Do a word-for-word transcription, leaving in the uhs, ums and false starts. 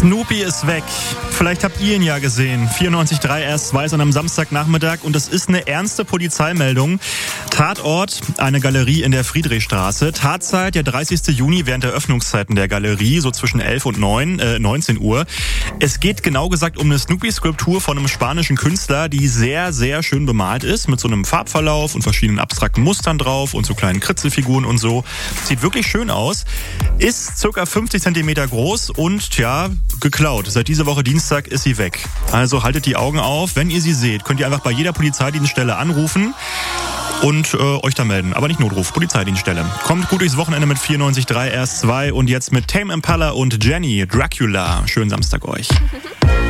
Snoopy ist weg. Vielleicht habt ihr ihn ja gesehen. vierundneunzig Komma drei R S zwei ist an einem Samstagnachmittag und es ist eine ernste Polizeimeldung. Tatort, eine Galerie in der Friedrichstraße. Tatzeit, der dreißigsten Juni während der Öffnungszeiten der Galerie, so zwischen elf und neun, äh, neunzehn Uhr. Es geht genau gesagt um eine Snoopy-Skulptur von einem spanischen Künstler, die sehr, sehr schön bemalt ist, mit so einem Farbverlauf und verschiedenen abstrakten Mustern drauf und so kleinen Kritzelfiguren und so. Sieht wirklich schön aus. Ist circa fünfzig Zentimeter groß und, tja, geklaut. Seit dieser Woche Dienstag ist sie weg. Also haltet die Augen auf. Wenn ihr sie seht, könnt ihr einfach bei jeder Polizeidienststelle anrufen und äh, euch da melden. Aber nicht Notruf, Polizeidienststelle. Kommt gut durchs Wochenende mit vierundneunzig Komma drei R S zwei und jetzt mit Tame Impala und Jenny, Dracula. Schönen Samstag euch.